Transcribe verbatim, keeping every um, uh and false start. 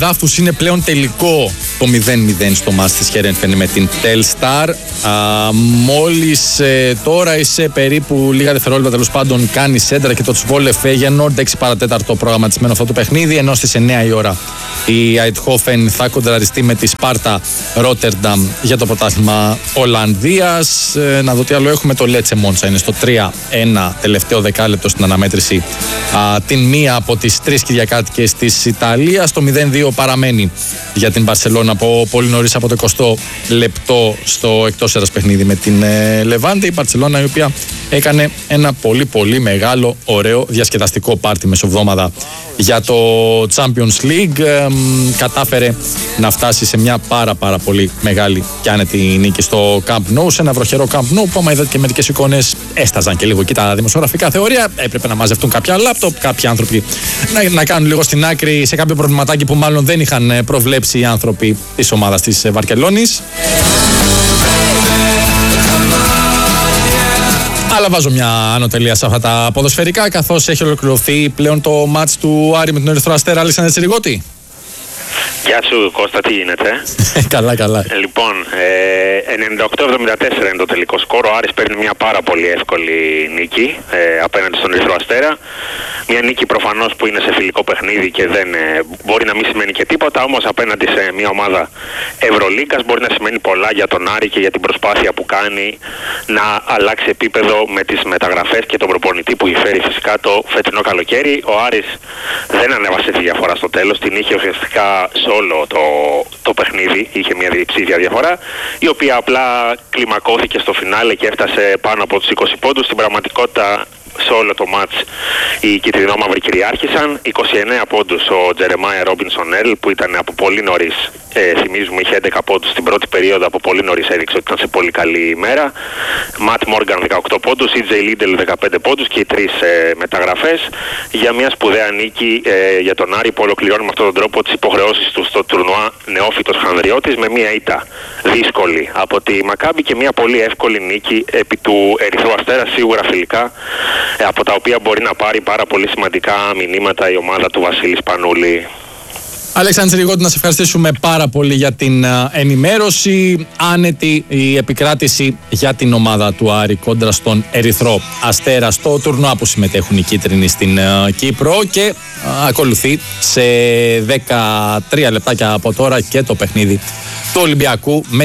Δάφους είναι πλέον τελικό το μηδέν μηδέν στο μάτς της Χέρενφεν με την Telstar. Α, μόλις ε, τώρα είσαι περίπου λίγα δευτερόλεπτα τέλος πάντων κάνει σέντρα και το Τσβόλε Φέγενορντ έξι παρατέταρτο προγραμματισμένο αυτό το παιχνίδι, ενώ στις εννιά η ώρα η Αιτχόφεν θα κοντραριστεί με τη Σπάρτα Ρότερνταμ για το πρωτάθλημα Ολλανδίας. Ε, να δω τι άλλο έχουμε, το Λέτσε Μόντσα είναι στο τρία ένα τελευταίο δεκάλεπτο στην αναμέτρηση, α, την μία από τις τρεις κυριακάτικες της Ιταλίας. Το μηδέν δύο παραμένει για την Μπαρσελόνα από πολύ νωρίς από το εικοστό λεπτό στο εκτός έδρας παιχνίδι με την ε, Λεβάντε. Η Μπαρσελόνα η οποία έκανε ένα πολύ πολύ μεγάλο ωραίο διασκεδαστικό πάρτι μεσοβδόμαδα για το Champions League. Ε, κατάφερε να φτάσει σε μια πάρα πάρα πολύ μεγάλη και άνετη νίκη στο Camp Nou, σε ένα βροχερό Camp Nou που άμα είδατε και μερικές εικόνες έσταζαν και λίγο εκεί τα δημοσιογραφικά θεωρία. Έπρεπε να μαζευτούν κάποια λάπτοπ, κάποιοι άνθρωποι να, να κάνουν λίγο στην άκρη σε κάποιο προβληματάκι που μάλλον δεν είχαν προβλέψει οι άνθρωποι της ομάδας της Βαρκελόνης. Αλλά βάζω μια ανωτελεία σε αυτά τα ποδοσφαιρικά, καθώς έχει ολοκληρωθεί πλέον το μάτς του Άρη με τον Ερυθρό Αστέρα. Αλέξανδρε Τσιριγώτη. Γεια σου Κώστα, τι γίνεται? Καλά, καλά. Λοιπόν, ε, ενενήντα οκτώ εβδομήντα τέσσερα είναι το τελικό σκορ. Ο Άρης παίρνει μια πάρα πολύ εύκολη νίκη ε, απέναντι στον Ερυθρό Αστέρα. Μια νίκη προφανώς που είναι σε φιλικό παιχνίδι και δεν ε, μπορεί να μην σημαίνει και τίποτα, όμως απέναντι σε μια ομάδα Ευρωλίγκας μπορεί να σημαίνει πολλά για τον Άρη και για την προσπάθεια που κάνει να αλλάξει επίπεδο με τις μεταγραφές και τον προπονητή που έχει φέρει φυσικά το φετινό καλοκαίρι. Ο Άρης δεν ανέβασε τη διαφορά στο τέλος, την είχε ουσιαστικά σε όλο το, το παιχνίδι, είχε μια διψήφια διαφορά, η οποία απλά κλιμακώθηκε στο φινάλε και έφτασε πάνω από τους είκοσι πόντους. Στην πραγματικότητα σε όλο το μάτς οι κυτρινόμαυροι κυριάρχησαν. είκοσι εννέα πόντους ο Τζερεμάια Ρόμπινσον Ερλ που ήταν από πολύ νωρίς, ε, θυμίζουμε είχε έντεκα πόντους στην πρώτη περίοδο, από πολύ νωρίς έδειξε ότι ήταν σε πολύ καλή ημέρα. Ματ Μόργαν δεκαοκτώ πόντους, Ι Τζέι Λίντελ δεκαπέντε πόντους και οι τρεις ε, μεταγραφές για μια σπουδαία νίκη ε, για τον Άρη που ολοκληρώνει με αυτόν τον τρόπο τις υποχρεώσεις του στο τουρνουά νεόφυτος Χανδριώτης με μια ήττα δύσκολη από τη Μακάμπι και μια πολύ εύκολη νίκη επί του Ερυθρού Αστέρα, σίγουρα φιλικά, από τα οποία μπορεί να πάρει πάρα πολύ σημαντικά μηνύματα η ομάδα του Βασίλη Σπανούλη. Αλέξανδρε Τσιριγώτη, να σε ευχαριστήσουμε πάρα πολύ για την uh, ενημέρωση. Άνετη η επικράτηση για την ομάδα του Άρη κόντρα στον Ερυθρό Αστέρα στο τουρνουά που συμμετέχουν οι κίτρινοι στην uh, Κύπρο και uh, ακολουθεί σε δεκατρία λεπτάκια από τώρα και το παιχνίδι του Ολυμπιακού με